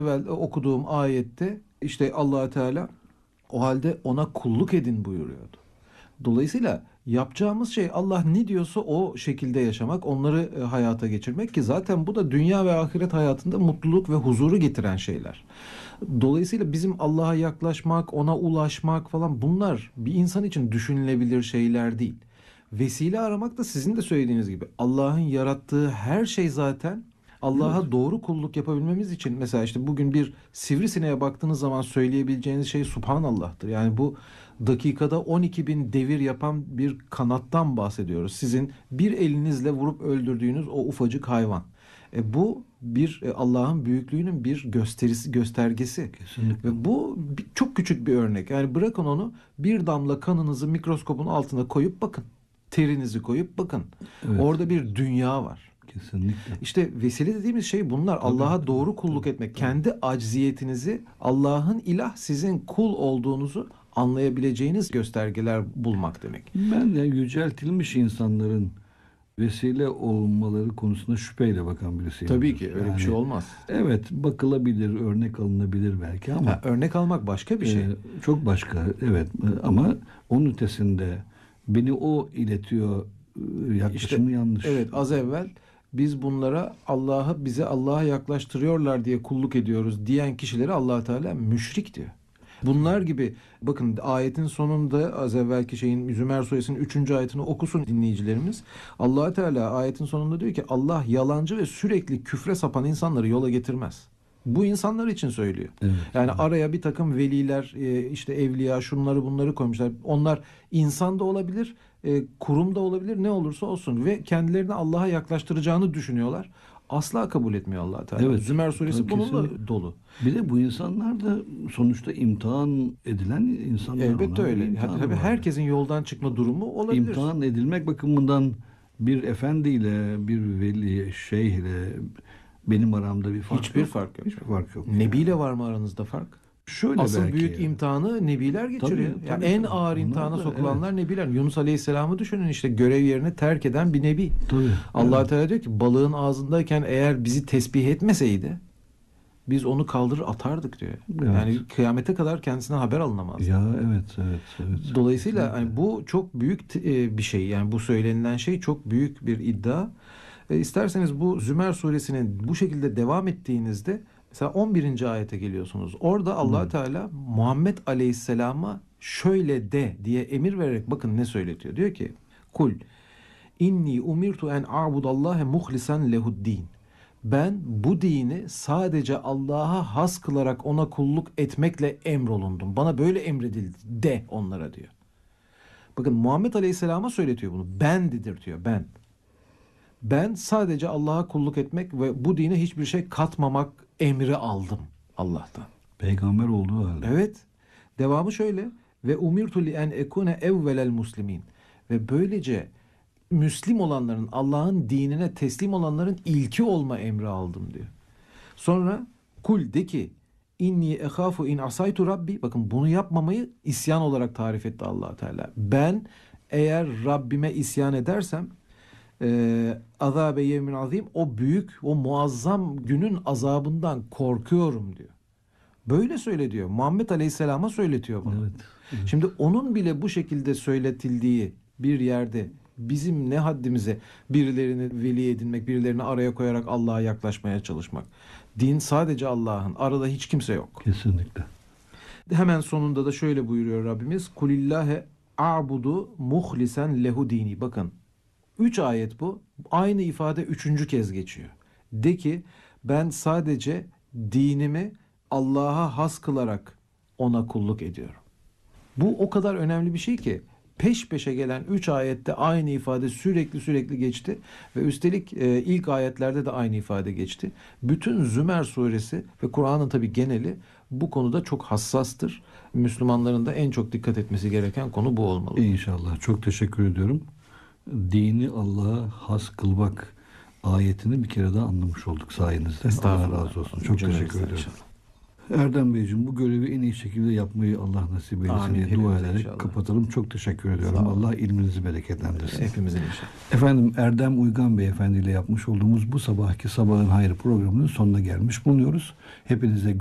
evvel okuduğum ayette işte Allah Teala o halde ona kulluk edin buyuruyordu. Dolayısıyla yapacağımız şey Allah ne diyorsa o şekilde yaşamak, onları hayata geçirmek ki zaten bu da dünya ve ahiret hayatında mutluluk ve huzuru getiren şeyler. Dolayısıyla bizim Allah'a yaklaşmak, ona ulaşmak falan bunlar bir insan için düşünülebilir şeyler değil. Vesile aramak da sizin de söylediğiniz gibi Allah'ın yarattığı her şey zaten Evet. Allah'a doğru kulluk yapabilmemiz için mesela işte bugün bir sivrisineğe baktığınız zaman söyleyebileceğiniz şey Subhanallah'tır. Yani bu dakikada 12 bin devir yapan bir kanattan bahsediyoruz. Sizin bir elinizle vurup öldürdüğünüz o ufacık hayvan. Bu bir Allah'ın büyüklüğünün bir göstergesi. Kesinlikle. Ve bu çok küçük bir örnek. Yani bırakın onu bir damla kanınızı mikroskopun altına koyup bakın. Terinizi koyup bakın. Evet. Orada bir dünya var. Kesinlikle. İşte vesile dediğimiz şey bunlar. Tabii, Allah'a doğru tabii, kulluk tabii, etmek. tabii. Kendi acziyetinizi Allah'ın ilah sizin kul olduğunuzu anlayabileceğiniz göstergeler bulmak demek. Ben de yüceltilmiş insanların vesile olmaları konusunda şüpheyle bakan birisiyim. Tabii ki öyle bir şey olmaz. Evet, bakılabilir, örnek alınabilir belki ama Örnek almak başka bir şey. çok başka. Evet, ama onun ötesinde beni o iletiyor yaklaşımı yanlış. Evet, az evvel biz bunlara bize Allah'a yaklaştırıyorlar diye kulluk ediyoruz diyen kişileri Allah Teala müşrik diyor. Bunlar gibi bakın ayetin sonunda az evvelki şeyin Zümer suresinin 3. ayetini okusun dinleyicilerimiz. Allah Teala ayetin sonunda diyor ki Allah yalancı ve sürekli küfre sapan insanları yola getirmez. Bu insanlar için söylüyor. Evet, Yani evet. araya bir takım veliler, işte evliya, şunları bunları koymuşlar. Onlar insan da olabilir, kurum da olabilir, ne olursa olsun ve kendilerini Allah'a yaklaştıracağını düşünüyorlar. Asla kabul etmiyor Allah Teala. Evet, Zümer suresi tabii, bununla kesinlikle. dolu. Bir de bu insanlar da sonuçta imtihan edilen insanlar. Elbette Onların bir öyle. imtihanı Tabii var. herkesin yoldan çıkma durumu olabilir. İmtihan edilmek bakımından bir efendiyle, bir veli, şeyhle benim aramda bir fark Hiçbir yok. fark yok. Hiçbir fark yok. Nebi ile var mı aranızda fark? Şöyle Asıl belki. büyük imtihanı nebiler geçiriyor. Tabii, Ya tabii, en tabii. ağır Onlar imtihana da, sokulanlar nebiler. Yunus Aleyhisselam'ı düşünün işte görev yerini terk eden bir nebi. Tabii. Allah Evet. Teala diyor ki balığın ağzındayken eğer bizi tesbih etmeseydi biz onu kaldırır atardık diyor. Evet. Yani kıyamete kadar kendisinden haber alınamaz. Ya evet. Dolayısıyla Kesinlikle. hani bu çok büyük bir şey. Yani bu söylenilen şey çok büyük bir iddia. İsterseniz bu Zümer suresinin bu şekilde devam ettiğinizde mesela 11. ayete geliyorsunuz. Orada Allah Teala Muhammed Aleyhisselam'a şöyle de diye emir vererek bakın ne söyletiyor. Diyor ki kul inni umirtu en a'budallahe muhlisen lehuddin. Ben bu dini sadece Allah'a has kılarak ona kulluk etmekle emrolundum. Bana böyle emredildi de onlara diyor. Bakın Muhammed Aleyhisselam'a söyletiyor bunu. Ben dedirtiyor ben. Ben sadece Allah'a kulluk etmek ve bu dine hiçbir şey katmamak emri aldım Allah'tan. Peygamber olduğu halde. Evet. Devamı şöyle. Ve umirtu li en ekune evvelel muslimin. Ve böylece Müslim olanların, Allah'ın dinine teslim olanların ilki olma emri aldım diyor. Sonra kul de ki inni ehafu in asaytu rabbi. Bakın bunu yapmamayı isyan olarak tarif etti Allah Teala. Ben eğer Rabbime isyan edersem azabe yevmin azim o büyük, o muazzam günün azabından korkuyorum diyor. Böyle söyle diyor. Muhammed Aleyhisselam'a söyletiyor bunu. Evet. Şimdi onun bile bu şekilde söyletildiği bir yerde bizim ne haddimize birilerini veli edinmek, birilerini araya koyarak Allah'a yaklaşmaya çalışmak. Din sadece Allah'ın. Arada hiç kimse yok. Kesinlikle. Hemen sonunda da şöyle buyuruyor Rabbimiz. Kulillâhe a'budu muhlisen lehu dini. Bakın 3 ayet bu. Aynı ifade 3. kez geçiyor. De ki ben sadece dinimi Allah'a has kılarak ona kulluk ediyorum. Bu o kadar önemli bir şey ki peş peşe gelen 3 ayette aynı ifade sürekli geçti ve üstelik ilk ayetlerde de aynı ifade geçti. Bütün Zümer suresi ve Kur'an'ın tabi geneli bu konuda çok hassastır. Müslümanların da en çok dikkat etmesi gereken konu bu olmalı. İnşallah. Çok teşekkür ediyorum. Dini Allah'a has kılmak ayetini bir kere daha anlamış olduk sayenizde. Allah Estağfurullah. razı olsun. Çok Cümlemizden teşekkür ediyorum. inşallah. Erdem Beyciğim, bu görevi en iyi şekilde yapmayı Allah nasip eylesin Amin. diye dua Hepimize ederek inşallah. kapatalım. Çok teşekkür ediyorum. Sağ olun. Allah ilminizi bereketlendirsin. Hepimizin inşallah. Efendim, Erdem Uygan Beyefendi ile yapmış olduğumuz bu sabahki Sabahın Hayrı programının sonuna gelmiş bulunuyoruz. Hepinize